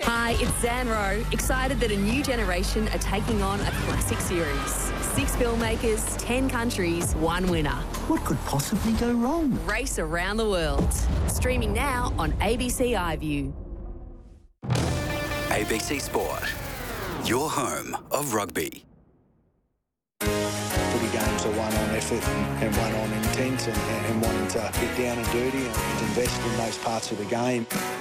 Hi, it's Zan Rowe, excited that a new generation are taking on a classic series. 6 filmmakers, 10 countries, 1 winner. What could possibly go wrong? Race around the world. Streaming now on ABC iView. ABC Sport, your home of rugby. Footy games are won on effort and won on intent and wanting to get down and dirty and invest in those parts of the game.